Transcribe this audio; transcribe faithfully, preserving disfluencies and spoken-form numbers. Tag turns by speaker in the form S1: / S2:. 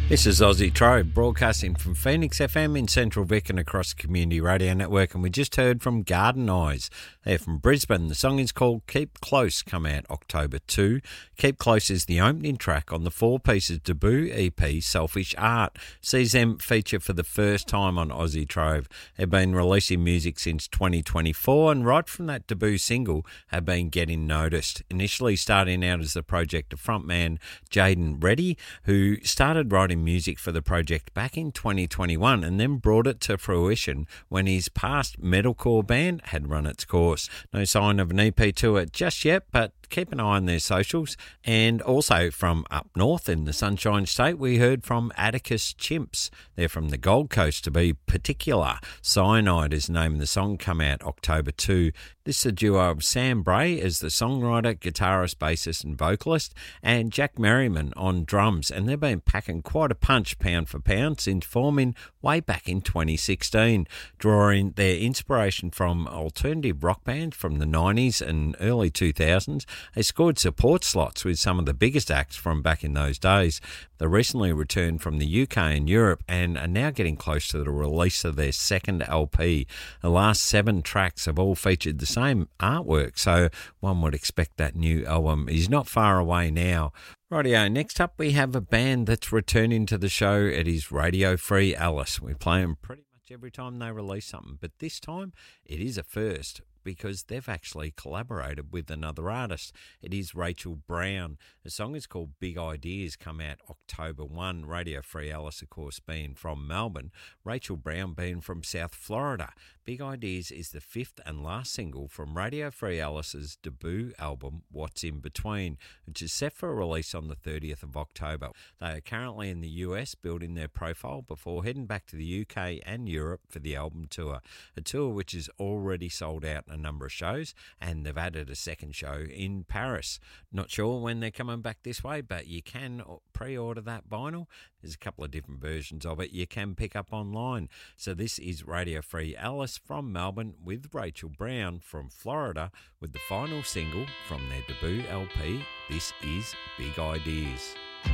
S1: This is Aussie Trove, broadcasting from Phoenix F M in Central Vic and across the Community Radio Network, and we just heard from Garden Eyes. They're from Brisbane. The song is called Keep Close, come out October second. Keep Close is the opening track on the Four Pieces debut E P, Selfish Art. Sees them feature for the first time on Aussie Trove. They've been releasing music since twenty twenty-four, and right from that debut single have been getting noticed. Initially starting out as the project of frontman Jaden Reddy, who started writing music for the project back in twenty twenty-one and then brought it to fruition when his past metalcore band had run its course. No sign of an E P tour just yet, but keep an eye on their socials. And also from up north in the Sunshine State, we heard from Atticus Chimps. They're from the Gold Coast, to be particular. Cyanide is the name of the song, come out October second. This is a duo of Sam Bray as the songwriter, guitarist, bassist and vocalist, and Jack Merriman on drums, and they've been packing quite a punch pound for pound since forming way back in twenty sixteen, drawing their inspiration from alternative rock bands from the nineties and early two thousands. They scored support slots with some of the biggest acts from back in those days. They recently returned from the U K and Europe and are now getting close to the release of their second L P. The last seven tracks have all featured the same artwork, so one would expect that new album is not far away now. Rightio, next up we have a band that's returning to the show. It is Radio Free Alice. We play them pretty much every time they release something, but this time it is a first, because they've actually collaborated with another artist. It is Rachel Brown. The song is called Big Ideas, come out October first. Radio Free Alice, of course, being from Melbourne. Rachel Brown being from South Florida. Big Ideas is the fifth and last single from Radio Free Alice's debut album, What's In Between, which is set for release on the thirtieth of October. They are currently in the U S building their profile before heading back to the U K and Europe for the album tour, a tour which is already sold out a number of shows, and they've added a second show in Paris. Not sure when they're coming back this way, but you can pre-order that vinyl. There's a couple of different versions of it you can pick up online. So this is Radio Free Alice from Melbourne with Rachel Brown from Florida with the final single from their debut L P. This is Big Ideas.